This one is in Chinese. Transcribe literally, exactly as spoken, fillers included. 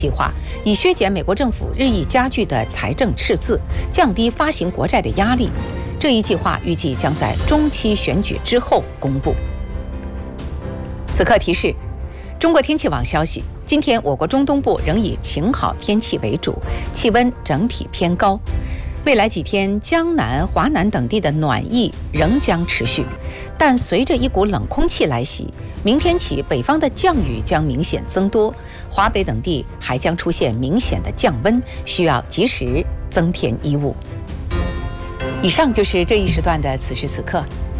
计划，以削减美国政府日益加剧的财政赤字，降低发行国债的压力。这一计划预计将在中期选举之后公布。此刻提示：中国天气网消息，今天我国中东部仍以晴好天气为主，气温整体偏高。未来几天，江南、华南等地的暖意仍将持续，但随着一股冷空气来袭，明天起北方的降雨将明显增多，华北等地还将出现明显的降温，需要及时增添衣物。以上就是这一时段的此时此刻，